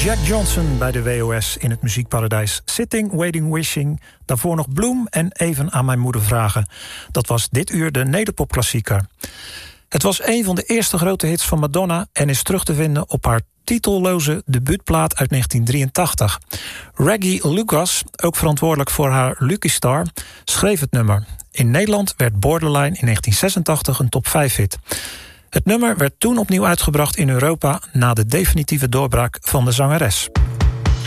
Jack Johnson bij de WOS in het muziekparadijs. Sitting, Waiting, Wishing. Daarvoor nog Bloem en Even aan mijn moeder vragen. Dat was dit uur de nederpopklassieker. Het was een van de eerste grote hits van Madonna en is terug te vinden op haar titelloze debuutplaat uit 1983. Reggie Lucas, ook verantwoordelijk voor haar Lucky Star, schreef het nummer. In Nederland werd Borderline in 1986 een top 5 hit. Het nummer werd toen opnieuw uitgebracht in Europa na de definitieve doorbraak van de zangeres.